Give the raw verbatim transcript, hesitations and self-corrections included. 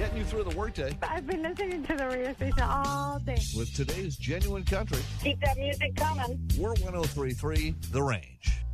getting you through the workday. I've been listening to the radio station all day. With today's genuine country. Keep that music coming. We're one oh three point three The Range.